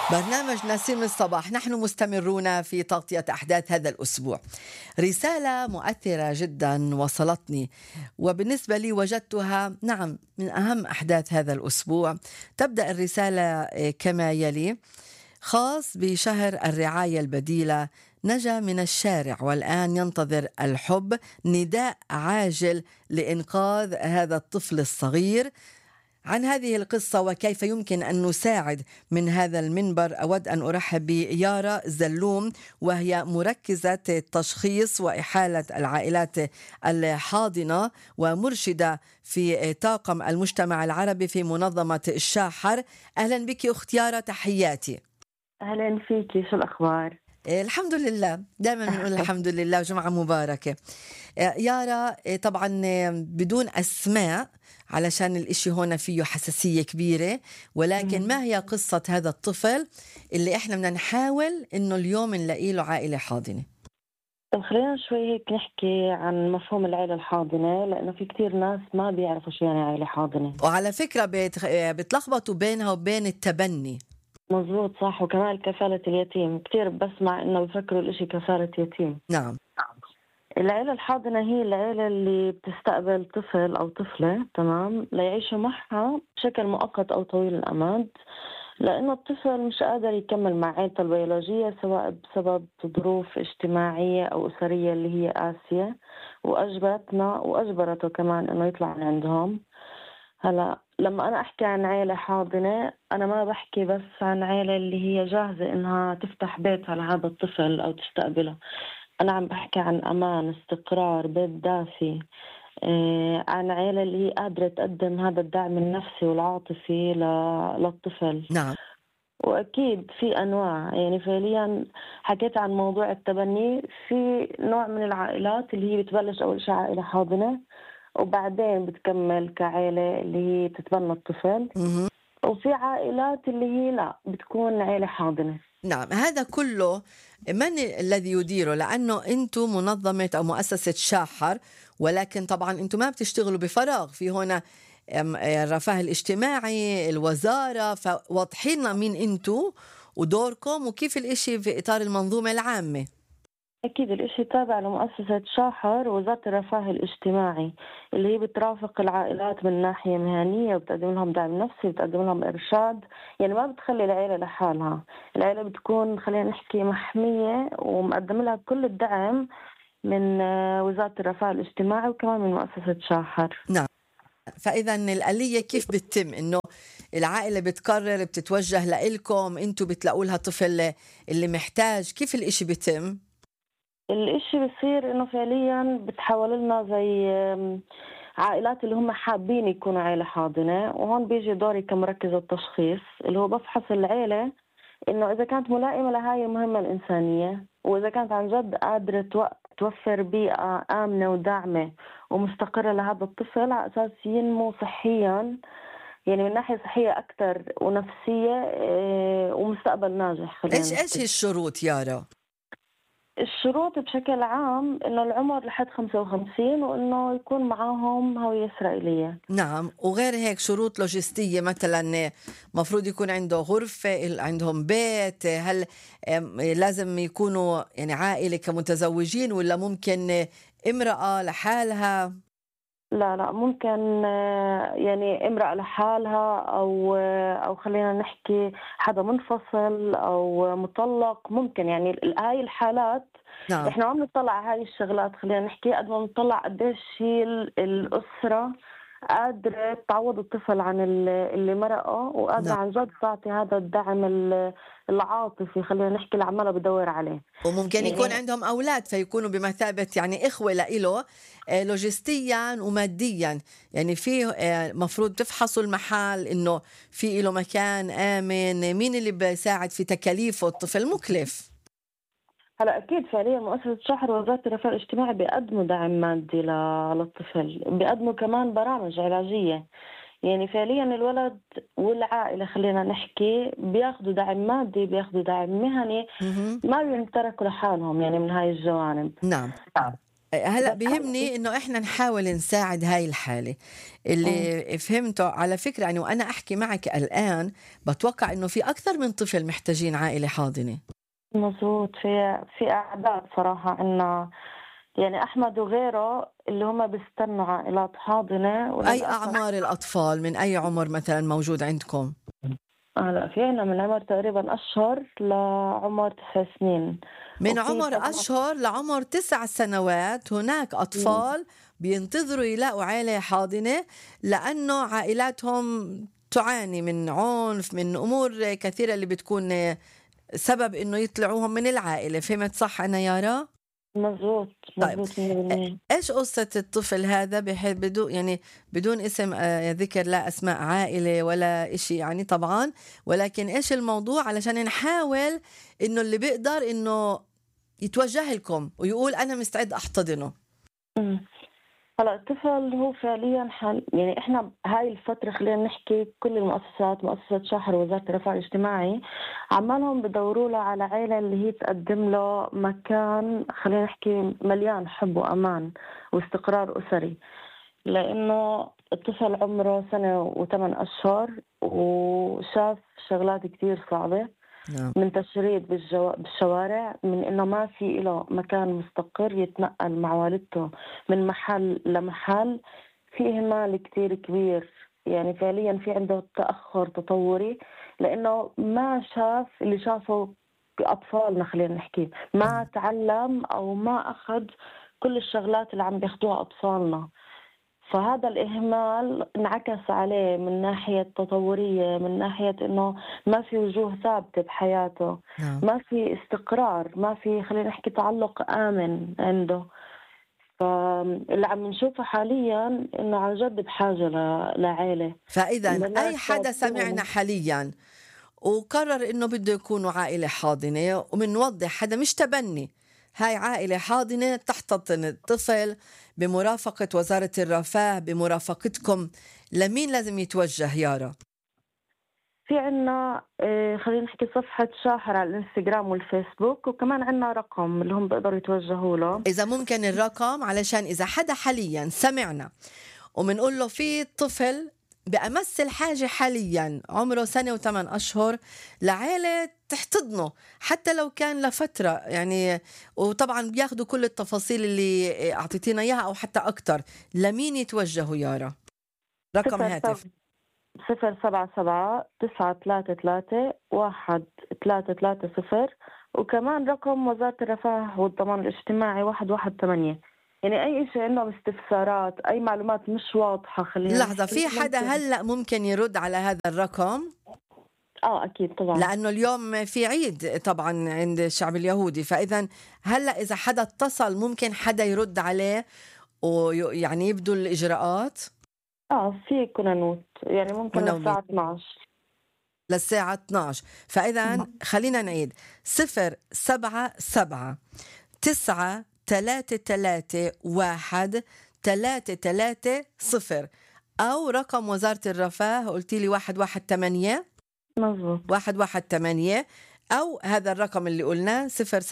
برنامج نسيم الصباح، نحن مستمرون في تغطية أحداث هذا الأسبوع. رسالة مؤثرة جدا وصلتني، وبالنسبة لي وجدتها من أهم أحداث هذا الأسبوع. تبدأ الرسالة كما يلي: خاص بشهر الرعاية البديلة، نجا من الشارع والآن ينتظر الحب، نداء عاجل لإنقاذ هذا الطفل الصغير. عن هذه القصة وكيف يمكن أن نساعد من هذا المنبر أود أن أرحب بيارا زلوم، وهي مركزة التشخيص وإحالة العائلات الحاضنة ومرشدة في طاقم المجتمع العربي في منظمة الشاحر. أهلا بك أخت يارا، تحياتي. أهلا فيكي، شو الأخبار؟ الحمد لله، دائما بنقول الحمد لله، وجمعة مباركة. يارا، طبعا بدون أسماء علشان الإشي هون فيه حساسية كبيرة، ولكن ما هي قصة هذا الطفل اللي إحنا بدنا نحاول إنه اليوم نلاقي له عائلة حاضنة؟ طب خلينا شوي هيك نحكي عن مفهوم العائلة الحاضنة، لأنه في كتير ناس ما بيعرفوا شو يعني عائلة حاضنة. وعلى فكرة بتلخبطوا بينها وبين التبني. مزبوط، صح. وكمان كفالة اليتيم، كتير بسمع إنه بفكروا الإشي كفالة يتيم. نعم. العائلة الحاضنة هي العائلة اللي بتستقبل طفل أو طفلة، تمام، ليعيشوا معها بشكل مؤقت أو طويل الأمد، لأنه الطفل مش قادر يكمل مع عائلته البيولوجية، سواء بسبب ظروف اجتماعية أو أسرية اللي هي قاسية، وأجبرته كمان إنه يطلع من عندهم. هلا لما أنا أحكي عن عائلة حاضنة، أنا ما بحكي بس عن عائلة اللي هي جاهزة إنها تفتح بيتها لهذا الطفل أو تستقبله. أنا عم بحكي عن أمان، استقرار، بيت دافي، عن عائلة اللي هي قادرة تقدم هذا الدعم النفسي والعاطفي للطفل. نعم. وأكيد في أنواع، يعني فعليا حكيت عن موضوع التبني، في نوع من العائلات اللي هي بتبلش أول شيء عائلة حاضنة، وبعدين بتكمل كعائلة اللي هي تتبنى الطفل، وفي عائلات اللي هي لا بتكون عائلة حاضنة. نعم، هذا كله من الذي يديره؟ لأنه أنتم منظمة أو مؤسسة شاحر، ولكن طبعا أنتم ما بتشتغلوا بفراغ، في هنا الرفاه الاجتماعي، الوزارة، فوضحين لنا مين أنتم ودوركم وكيف الإشي في إطار المنظومة العامة. أكيد الإشي تابع لمؤسسة شاحر ووزارة الرفاه الاجتماعي، اللي هي بترافق العائلات من ناحية مهنية، وبتقدم لهم دعم نفسي، بتقدم لهم إرشاد. يعني ما بتخلي العائلة لحالها، العائلة بتكون خلينا نحكي محمية ومقدم لها كل الدعم من وزارة الرفاه الاجتماعي وكمان من مؤسسة شاحر. نعم. فإذا الآلية كيف بتتم؟ إنه العائلة بتقرر، بتتوجه لإلكم، أنتم بتلاقوا لها طفل اللي محتاج، كيف الإشي بيتم؟ الإشي بصير إنه فعليا بتحول لنا زي عائلات اللي هم حابين يكونوا عائلة حاضنة، وهون بيجي دوري كمركز التشخيص، اللي هو بفحص العائلة إنه إذا كانت ملائمة لهاي المهمة الإنسانية، وإذا كانت عن جد قادرة توفر بيئة آمنة وداعمة ومستقرة لهذا الطفل على أساس ينمو صحيا، يعني من ناحية صحية أكتر ونفسية، ومستقبل ناجح. خلينا إيش نحكي هي الشروط يارا؟ الشروط بشكل عام إنه العمر لحد 55، وإنه يكون معاهم هوية إسرائيلية. نعم، وغير هيك شروط لوجستية، مثلا مفروض يكون عنده غرفة، عندهم بيت، هل لازم يكونوا يعني عائلة كمتزوجين، ولا ممكن امرأة لحالها؟ لا لا، ممكن يعني امرأة لحالها، أو خلينا نحكي حدا منفصل أو مطلق، ممكن. يعني هاي الحالات نعم. إحنا عم نطلع على هاي الشغلات، خلينا نحكي قد ما نطلع قديش هي الأسرة قادرة تعوض الطفل عن اللي مرقه، وقادرة نعم. عن جد تعطي هذا الدعم العاطفي، خلينا نحكي، اللي عماله بدور عليه. وممكن يكون يعني عندهم أولاد فيكونوا بمثابة يعني إخوة لإله، لوجستيا وماديا. يعني في مفروض تفحصوا المحل إنه في له مكان آمن، مين اللي بيساعد في تكاليفه، الطفل مكلف. هلا اكيد فعليا مؤسسه شحر ووزاره الرفاه الاجتماعي بيقدموا دعم مادي للطفل، بيقدموا كمان برامج علاجيه. يعني فعليا الولد والعائله خلينا نحكي بياخذوا دعم مادي، بياخذوا دعم مهني، مهم. ما بيتركوا لحالهم يعني من هاي الجوانب. نعم. نعم. هلأ بس هلا بيهمني إنه إحنا نحاول نساعد هاي الحالة اللي فهمته. على فكرة يعني وأنا أحكي معك الآن بتوقع إنه في أكثر من طفل محتاجين عائلة حاضنة. مزبوط. في أعداد صراحة عنا، يعني أحمد وغيره اللي هم بيستنوا عائلات حاضنة أي وللأسف. أعمار الأطفال؟ من أي عمر مثلا موجود عندكم؟ لا، في عنا من عمر تقريبا أشهر لعمر 9 سنين. من وفي عمر كمان أشهر لعمر 9 سنوات هناك أطفال بينتظروا يلاقوا عائلة حاضنة، لأنه عائلاتهم تعاني من عنف، من أمور كثيرة اللي بتكون سبب إنه يطلعوهم من العائلة. فهمت صح أنا يارا؟ مزبوط طيب، مزبوط 100%. ايش قصة الطفل هذا بحيث بدون يعني بدون اسم ذكر لا اسماء عائلة ولا اشي يعني طبعا، ولكن ايش الموضوع علشان نحاول انه اللي بيقدر انه يتوجه لكم ويقول انا مستعد احتضنه. أمم. هلا الطفل هو فعليا يعني احنا هاي الفترة خلينا نحكي كل المؤسسات، مؤسسة شاحر ووزارة الرفاه الاجتماعي، عمالهم بدوروا له على عائلة اللي هي تقدم له مكان خلينا نحكي مليان حب وأمان واستقرار أسري. لأنه الطفل عمره 1 و8 أشهر وشاف شغلات كتير صعبة، نعم. من تشريد بالشوارع، من إنه ما في له مكان مستقر يتنقل مع والدته من محل لمحل، في إهمال كتير كبير. يعني فعليا في عنده تأخر تطوري، لأنه ما شاف اللي شافه أطفالنا، خلينا نحكي ما تعلم أو ما أخذ كل الشغلات اللي عم بياخدوها أطفالنا. فهذا الإهمال انعكس عليه من ناحية تطورية، من ناحية إنه ما في وجوه ثابتة بحياته، نعم. ما في استقرار، ما في خلينا نحكي تعلق آمن عنده. فاللي عم نشوفه حاليا إنه عن جد بحاجة لعائلة، فاذا لناس اي حدا سمعنا تعطيهم. حاليا وقرر انه بده يكونوا عائلة حاضنة، ومنوضح هذا مش تبني، هاي عائلة حاضنة تحتضن الطفل بمرافقة وزارة الرفاه، بمرافقتكم. لمين لازم يتوجه يارا؟ في عنا خلينا نحكي صفحة شاحر على الانستغرام والفيسبوك، وكمان عنا رقم اللي هم بيقدروا يتوجهوا له. إذا ممكن الرقم، علشان إذا حدا حاليا سمعنا ومنقول له في طفل بأمس الحاجة حاليا عمره 1 و8 أشهر لعائلة تحتضنه حتى لو كان لفترة يعني، وطبعا بياخدوا كل التفاصيل اللي أعطيتينا إياها أو حتى أكتر، لمين يتوجهوا يارا؟ رقم هاتف. 077-933-1330، وكمان رقم وزارة الرفاه والضمان الاجتماعي 118. يعني أي شيء عندهم استفسارات، أي معلومات مش واضحة خلينا لحظة، نحكي في حدا ممكن. هلأ ممكن يرد على هذا الرقم؟ أكيد طبعا. لأنه اليوم في عيد طبعا عند الشعب اليهودي، فإذا هلأ إذا حدا اتصل ممكن حدا يرد عليه ويعني يبدو الإجراءات. في كنانوت، يعني ممكن منومين للساعة 12. للساعة 12. فإذا خلينا نعيد: 077-933-1330 أو رقم وزارة الرفاه قلتي لي 118. مظبوط. 118 أو هذا الرقم اللي قلناه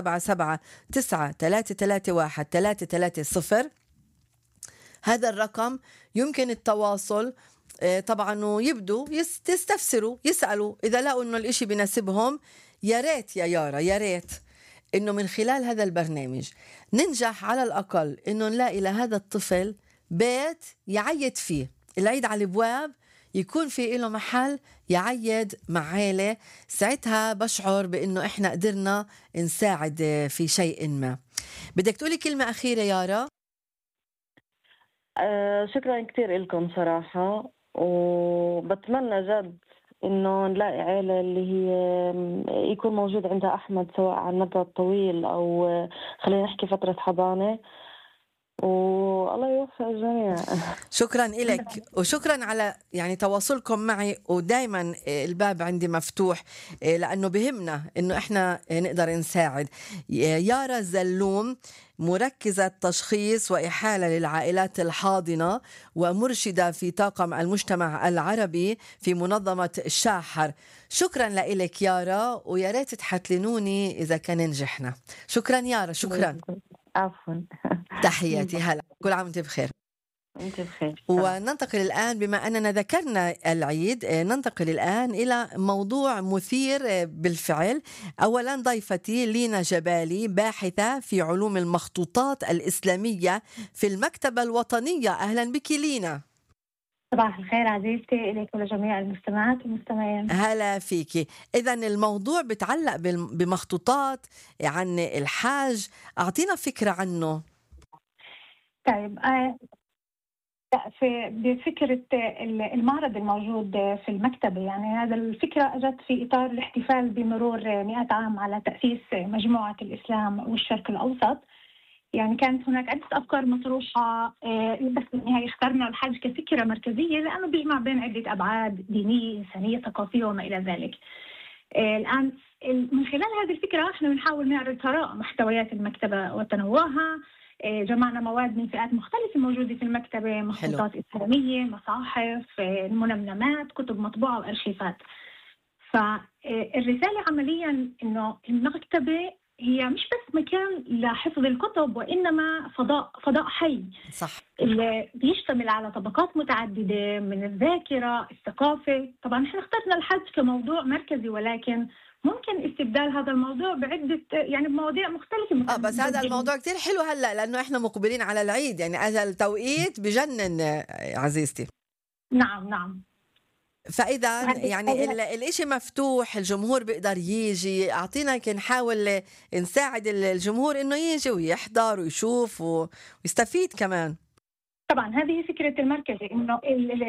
077-933-1330. هذا الرقم يمكن التواصل طبعا، ويبدو يستفسروا يسألوا إذا لقوا إنه الإشي بناسبهم. يا ريت يا يارا، يا ريت إنه من خلال هذا البرنامج ننجح على الأقل إنه نلاقي لهذا الطفل بيت يعيد فيه. العيد على الابواب، يكون في له محل يعيد مع عيلة. ساعتها بشعر بإنه إحنا قدرنا نساعد في شيء ما. بدك تقولي كلمة أخيرة يارا؟ شكرا كتير لكم صراحة، وبتمنى جد إنه نلاقي عيلة اللي هي يكون موجود عندها أحمد، سواء على المدى الطويل أو خلينا نحكي فترة حضانة، والله يوفق الجميع. شكرا لك وشكرا على يعني تواصلكم معي، ودايما الباب عندي مفتوح لأنه بهمنا إنه إحنا نقدر نساعد. يارا زلوم، مركزة تشخيص وإحالة للعائلات الحاضنة ومرشدة في طاقم المجتمع العربي في منظمة شاحر. شكرا لك يارا، ويا ريت تحتلنوني إذا كان نجحنا. شكرا يارا، شكرا. عفوا. تحياتي، هلا، كل عام وانت بخير. أنت بخير. وننتقل الآن، بما أننا ذكرنا العيد، ننتقل الآن إلى موضوع مثير بالفعل. أولا ضيفتي لينا جبالي، باحثة في علوم المخطوطات الإسلامية في المكتبة الوطنية. أهلا بك لينا. صباح الخير عزيزتي إليك ولجميع المستمعات والمستمعين. هلا فيكي. إذن الموضوع بتعلق بمخطوطات عن الحاج، أعطينا فكرة عنه. طيب، بفكرة المعرض الموجود في المكتبة، يعني هذا الفكرة أجت في إطار الاحتفال بمرور 100 عام على تأسيس مجموعة الإسلام والشرق الأوسط. يعني كانت هناك عدة أفكار مطروحة، بس بالنهاية اخترنا الحج كفكرة مركزية لأنه بيجمع بين عدة أبعاد دينية، إنسانية، ثقافية وما إلى ذلك. الآن من خلال هذه الفكرة احنا بنحاول نعرض ثراء محتويات المكتبة وتنوعها. جمعنا مواد من فئات مختلفة موجودة في المكتبة، مخطوطات إسلامية، مصاحف، منمنمات، كتب مطبوعة وأرشيفات. فالرسالة عمليا إنه المكتبة هي مش بس مكان لحفظ الكتب، وإنما فضاء حي. صح. اللي بيشتمل على طبقات متعددة من الذاكرة، الثقافة. طبعا احنا اخترنا الحج كموضوع مركزي، ولكن ممكن استبدال هذا الموضوع بعدة يعني بمواضيع مختلفة. بس هذا الموضوع كتير حلو هلأ، لأنه احنا مقبلين على العيد، يعني أجل توقيت بجنن عزيزتي. نعم. فإذا يعني الإشي مفتوح، الجمهور بيقدر يجي. أعطينا نحاول نساعد الجمهور إنه يجي ويحضر ويشوف ويستفيد كمان. طبعا هذه فكرة المركزي، إنه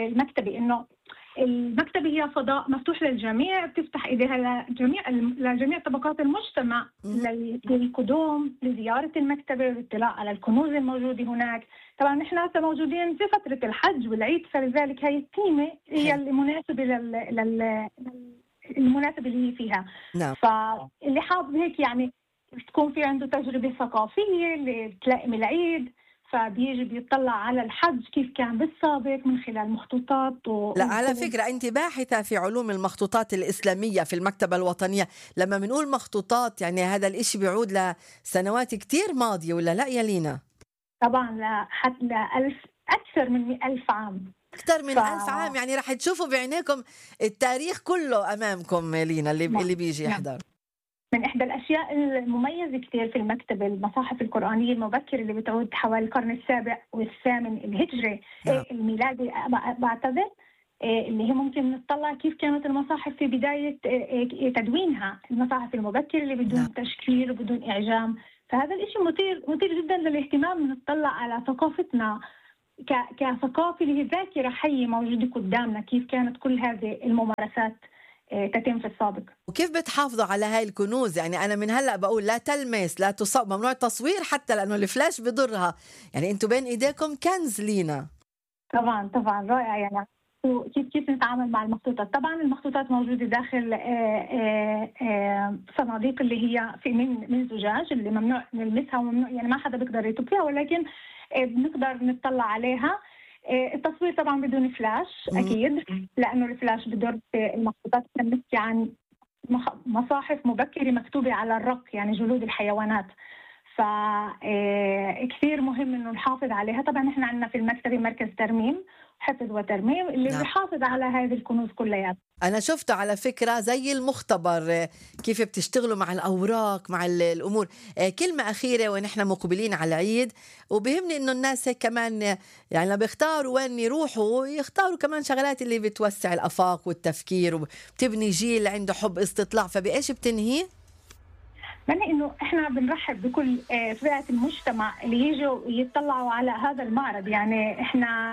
المكتبة هي فضاء مفتوح للجميع، بتفتح إيديها لجميع طبقات المجتمع للقدوم لزيارة المكتبة والاطلاع على الكنوز الموجودة هناك. طبعا نحن هسه موجودين في فترة الحج والعيد، فلذلك هاي التيمة هي المناسبة المناسبة اللي هي فيها. نعم. فاللي حابب هيك يعني تكون في عنده تجربة ثقافية اللي تلائم العيد، فبيجي بيطلع على الحج كيف كان بالسابق من خلال مخطوطات لا، على فكرة أنت باحثة في علوم المخطوطات الإسلامية في المكتبة الوطنية. لما بنقول مخطوطات يعني هذا الإشي بيعود لسنوات كتير ماضية، ولا لا يا لينا؟ طبعا أكثر من 100,000 عام. أكثر من 1000 عام، يعني رح تشوفوا بعينيكم التاريخ كله أمامكم لينا اللي بيجي يحضر. من إحدى الأشياء المميزة كتير في المكتبة المصاحف القرآنية المبكرة اللي بتعود حوالي القرن السابع والثامن الهجري الميلادي بعتذر، اللي هي ممكن نطلع كيف كانت المصاحف في بداية تدوينها، المصاحف المبكرة اللي بدون تشكيل وبدون إعجام. فهذا الإشي مثير جدا للاهتمام، نطلع على ثقافتنا كثقافة اللي هي ذاكرة حية موجودة قدامنا، كيف كانت كل هذه الممارسات تتم في السابق. وكيف بتحافظوا على هاي الكنوز؟ يعني أنا من هلأ بقول لا تلمس، لا تصور، ممنوع التصوير حتى لأنه الفلاش بضرها. يعني أنتوا بين إيديكم كنز لينا. طبعا رائع. يعني كيف نتعامل مع المخطوطات؟ طبعا المخطوطات موجودة داخل صناديق اللي هي في من زجاج، اللي ممنوع نلمسها وممنوع يعني ما حدا بيقدر يطب فيها، ولكن بنقدر نطلع عليها. التصوير طبعا بدون فلاش أكيد، لأنه الفلاش بضر المخطوطات. بنحكي عن مصاحف مبكرة مكتوبة على الرق، يعني جلود الحيوانات، فكثير مهم إنه نحافظ عليها. طبعا إحنا عندنا في المكتبة مركز ترميم، حفظ وترميم، اللي بيحافظ على هذه الكنوز كلها. أنا شفته على فكرة زي المختبر، كيف بتشتغلوا مع الأوراق مع الأمور. كلمة أخيرة ونحن مقبلين على العيد، وبهمني إنه الناس كمان يعني بيختاروا وين يروحوا، يختاروا كمان شغلات اللي بتوسع الآفاق والتفكير وبتبني جيل عنده حب استطلاع. فبإيش بتنهي؟ يعني إنه إحنا بنرحب بكل فئات المجتمع اللي يجوا يطلعوا على هذا المعرض. يعني إحنا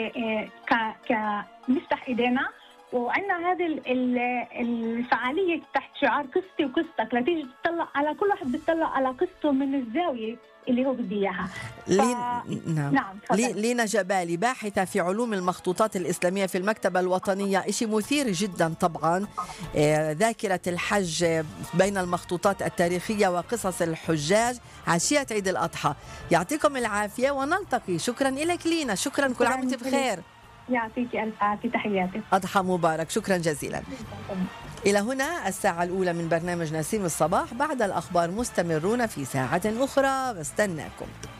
نفتح إيدينا، وعندنا هذه الفعالية تحت شعار قصتي وقصتك، لتيجي تطلع على كل واحد بيطلع على قصته من الزاوية اللي هو بدي إياها. نعم. لينا جبالي، باحثة في علوم المخطوطات الإسلامية في المكتبة الوطنية. إشي مثير جدا طبعا، ذاكرة الحج بين المخطوطات التاريخية وقصص الحجاج عشية عيد الأضحى. يعطيكم العافية ونلتقي. شكرا لك لينا، شكرا، كل عام وانت بخير. يعطيك ألف عافية، تحياتي، أضحى مبارك، شكرا جزيلا. إلى هنا الساعة الأولى من برنامج نسيم الصباح. بعد الأخبار مستمرون في ساعة أخرى، بستناكم.